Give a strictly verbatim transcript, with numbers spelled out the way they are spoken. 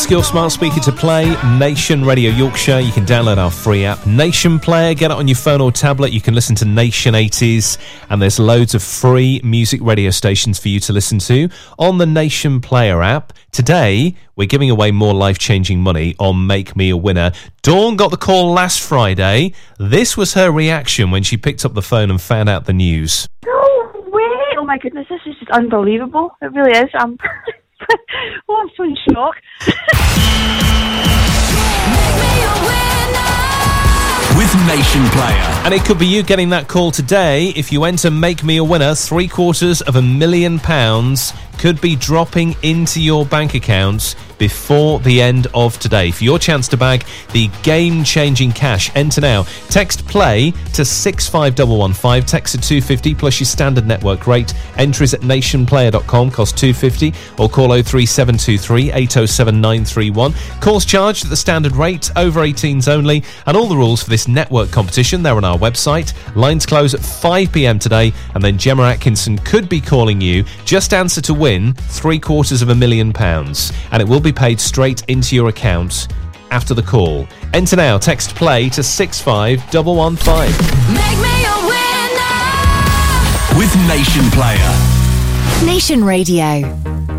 Ask your smart speaker to play Nation Radio Yorkshire. You can download our free app, Nation Player. Get it on your phone or tablet. You can listen to Nation eighties, and there's loads of free music radio stations for you to listen to on the Nation Player app. Today, we're giving away more life-changing money on Make Me a Winner. Dawn got the call last Friday. This was her reaction when she picked up the phone and found out the news. No way! Oh my goodness, this is just unbelievable. It really is. I'm, oh, I'm so in shock. With Nation Player. And it could be you getting that call today. If you enter Make Me a Winner, three quarters of a million pounds could be dropping into your bank accounts before the end of today. For your chance to bag the game-changing cash, enter now. Text PLAY to six five one one five. Text to two fifty plus your standard network rate. Entries at nation player dot com, cost two fifty, or call oh three seven two three eight oh seven nine three one. Calls charged at the standard rate, over eighteens only, and all the rules for this network competition, they're on our website. Lines close at five p.m. today, and then Gemma Atkinson could be calling you. Just answer to win three quarters of a million pounds, and it will be paid straight into your account after the call. Enter now. Text PLAY to six five one one five. Make me a winner with Nation Player. Nation Radio.